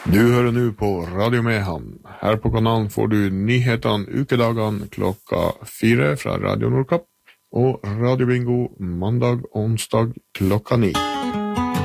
Du hører nå på Radio Mehamn. Her på kanalen får du nyhetene ukedagene klokka 4 fra Radio Nordkapp, og Radio Bingo mandag og onsdag klokka 9.